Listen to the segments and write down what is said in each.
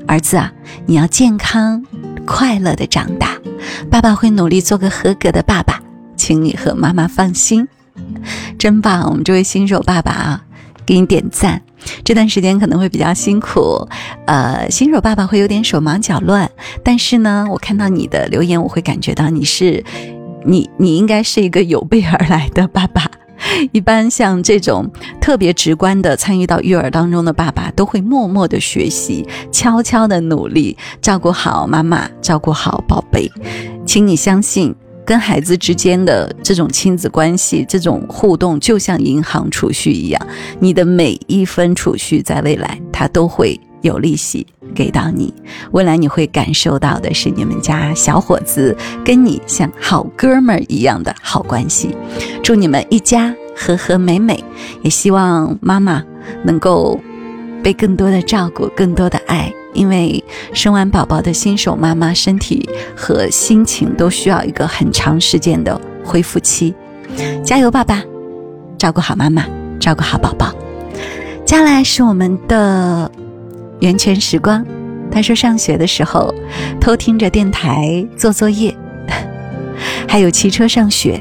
儿子啊，你要健康快乐的长大，爸爸会努力做个合格的爸爸，请你和妈妈放心。真棒，我们这位新手爸爸啊，给你点赞。这段时间可能会比较辛苦，新手爸爸会有点手忙脚乱，但是呢，我看到你的留言，我会感觉到你应该是一个有备而来的爸爸。一般像这种特别直观的参与到育儿当中的爸爸，都会默默的学习，悄悄的努力，照顾好妈妈，照顾好宝贝。请你相信，跟孩子之间的这种亲子关系，这种互动就像银行储蓄一样，你的每一分储蓄在未来它都会有利息给到你，未来你会感受到的是你们家小伙子跟你像好哥们儿一样的好关系。祝你们一家和和美美，也希望妈妈能够被更多的照顾，更多的爱，因为生完宝宝的新手妈妈身体和心情都需要一个很长时间的恢复期。加油爸爸，照顾好妈妈，照顾好宝宝。接下来是我们的源泉时光，他说上学的时候偷听着电台做作业，还有骑车上学。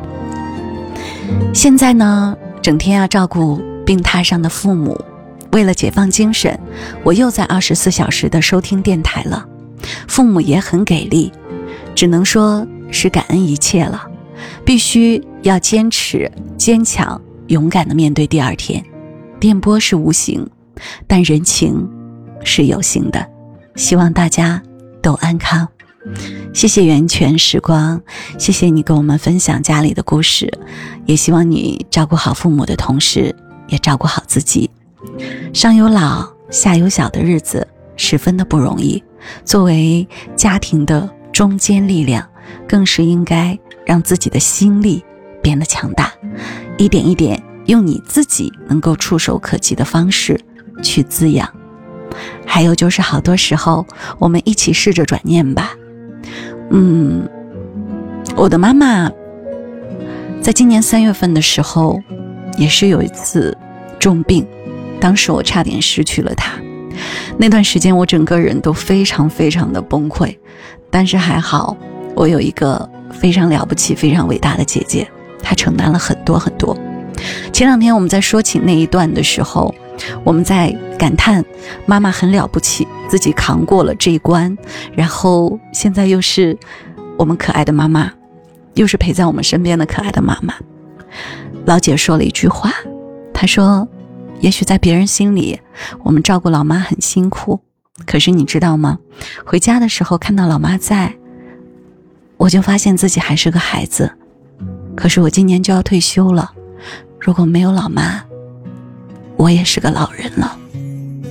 现在呢，整天要照顾病榻上的父母，为了解放精神，我又在24小时的收听电台了。父母也很给力，只能说是感恩一切了。必须要坚持、坚强、勇敢地面对第二天。电波是无形，但人情是有形的。希望大家都安康。谢谢源泉时光，谢谢你跟我们分享家里的故事，也希望你照顾好父母的同时，也照顾好自己。上有老下有小的日子十分的不容易，作为家庭的中坚力量，更是应该让自己的心力变得强大，一点一点用你自己能够触手可及的方式去滋养。还有就是好多时候我们一起试着转念吧。我的妈妈在今年3月份的时候也是有一次重病，当时我差点失去了她。那段时间我整个人都非常非常的崩溃，但是还好我有一个非常了不起非常伟大的姐姐，她承担了很多很多。前两天我们在说起那一段的时候，我们在感叹妈妈很了不起，自己扛过了这一关，然后现在又是我们可爱的妈妈，又是陪在我们身边的可爱的妈妈。老姐说了一句话，她说也许在别人心里我们照顾老妈很辛苦，可是你知道吗，回家的时候看到老妈在，我就发现自己还是个孩子。可是我今年就要退休了，如果没有老妈，我也是个老人了。